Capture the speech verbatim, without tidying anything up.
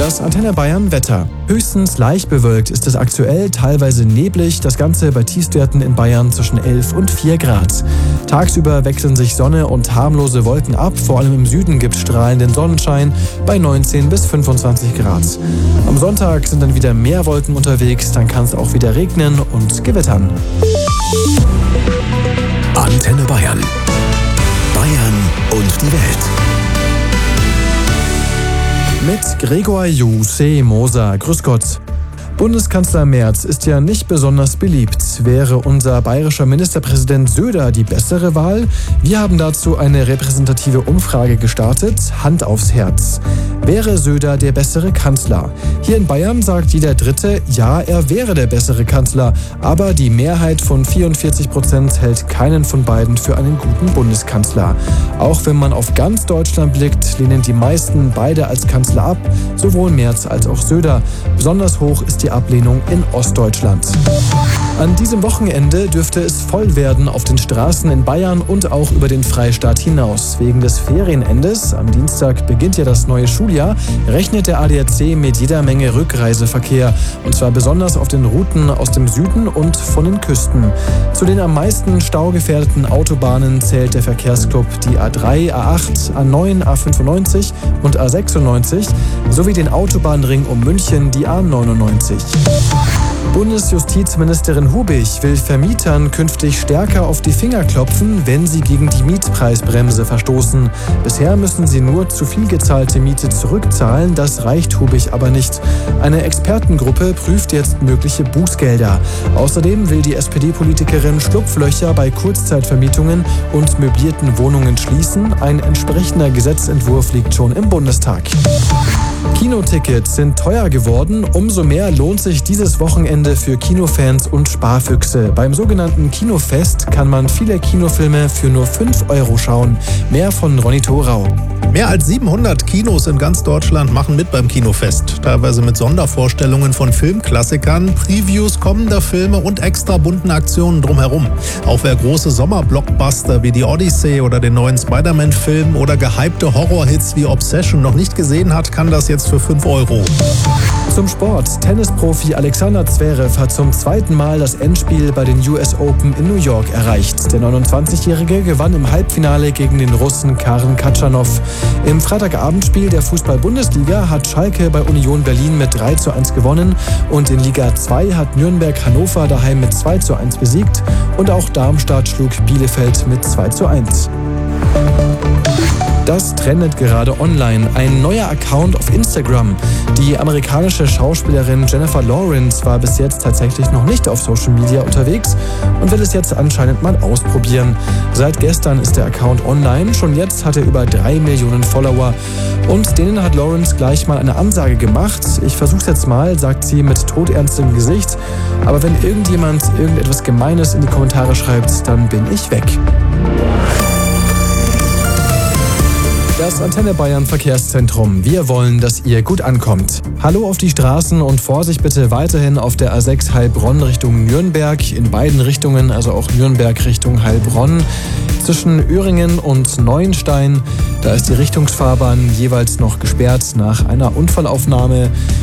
Das Antenne Bayern Wetter. Höchstens leicht bewölkt ist es aktuell, teilweise neblig. Das Ganze bei Tiefstwerten in Bayern zwischen elf und vier Grad. Tagsüber wechseln sich Sonne und harmlose Wolken ab. Vor allem im Süden gibt es strahlenden Sonnenschein bei neunzehn bis fünfundzwanzig Grad. Am Sonntag sind dann wieder mehr Wolken unterwegs. Dann kann es auch wieder regnen und gewittern. Antenne Bayern. Bayern und die Welt. Mit Gregor Juseh Moser. Grüß Gott. Bundeskanzler Merz ist ja nicht besonders beliebt. Wäre unser bayerischer Ministerpräsident Söder die bessere Wahl? Wir haben dazu eine repräsentative Umfrage gestartet. Hand aufs Herz. Wäre Söder der bessere Kanzler? Hier in Bayern sagt jeder Dritte, ja, er wäre der bessere Kanzler. Aber die Mehrheit von vierundvierzig Prozent hält keinen von beiden für einen guten Bundeskanzler. Auch wenn man auf ganz Deutschland blickt, lehnen die meisten beide als Kanzler ab, sowohl Merz als auch Söder. Besonders hoch ist die Ablehnung in Ostdeutschland. An diesem Wochenende dürfte es voll werden auf den Straßen in Bayern und auch über den Freistaat hinaus. Wegen des Ferienendes, am Dienstag beginnt ja das neue Schuljahr, rechnet der A D A C mit jeder Menge Rückreiseverkehr. Und zwar besonders auf den Routen aus dem Süden und von den Küsten. Zu den am meisten staugefährdeten Autobahnen zählt der Verkehrsclub die A drei, A acht, A neun, A fünfundneunzig und A sechsundneunzig sowie den Autobahnring um München, die A neunundneunzig. Bundesjustizministerin Hubich will Vermietern künftig stärker auf die Finger klopfen, wenn sie gegen die Mietpreisbremse verstoßen. Bisher müssen sie nur zu viel gezahlte Miete zurückzahlen, das reicht Hubich aber nicht. Eine Expertengruppe prüft jetzt mögliche Bußgelder. Außerdem will die S P D-Politikerin Schlupflöcher bei Kurzzeitvermietungen und möblierten Wohnungen schließen. Ein entsprechender Gesetzentwurf liegt schon im Bundestag. Kinotickets sind teuer geworden. Umso mehr lohnt sich dieses Wochenende für Kinofans und Sparfüchse. Beim sogenannten Kinofest kann man viele Kinofilme für nur fünf Euro schauen. Mehr von Ronny Thorau. Mehr als siebenhundert Kinos in ganz Deutschland machen mit beim Kinofest. Teilweise mit Sondervorstellungen von Filmklassikern, Previews kommender Filme und extra bunten Aktionen drumherum. Auch wer große Sommerblockbuster wie die Odyssey oder den neuen Spider-Man-Film oder gehypte Horrorhits wie Obsession noch nicht gesehen hat, kann das jetzt für fünf Euro. Zum Sport. Tennisprofi Alexander Zverev hat zum zweiten Mal das Endspiel bei den U S Open in New York erreicht. Der neunundzwanzigjährige gewann im Halbfinale gegen den Russen Karen Khachanov. Im Freitagabendspiel der Fußball-Bundesliga hat Schalke bei Union Berlin mit drei zu eins gewonnen und in Liga zwei hat Nürnberg Hannover daheim mit zwei zu eins besiegt und auch Darmstadt schlug Bielefeld mit zwei zu eins. Das trendet gerade online. Ein neuer Account auf Instagram. Die amerikanische Schauspielerin Jennifer Lawrence war bis jetzt tatsächlich noch nicht auf Social Media unterwegs und will es jetzt anscheinend mal ausprobieren. Seit gestern ist der Account online. Schon jetzt hat er über drei Millionen Follower. Und denen hat Lawrence gleich mal eine Ansage gemacht. Ich versuch's jetzt mal, sagt sie mit todernstem Gesicht. Aber wenn irgendjemand irgendetwas Gemeines in die Kommentare schreibt, dann bin ich weg. Das Antenne Bayern Verkehrszentrum. Wir wollen, dass ihr gut ankommt. Hallo auf die Straßen und Vorsicht bitte weiterhin auf der A sechs Heilbronn Richtung Nürnberg. In beiden Richtungen, also auch Nürnberg Richtung Heilbronn. Zwischen Öhringen und Neuenstein, da ist die Richtungsfahrbahn jeweils noch gesperrt nach einer Unfallaufnahme.